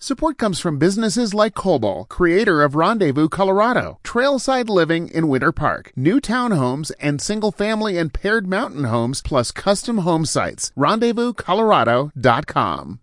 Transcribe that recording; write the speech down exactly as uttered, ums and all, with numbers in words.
Support comes from businesses like Cobol, creator of Rendezvous, Colorado, trailside living in Winter Park, new townhomes and single-family and paired mountain homes, plus custom home sites. rendezvous colorado dot com.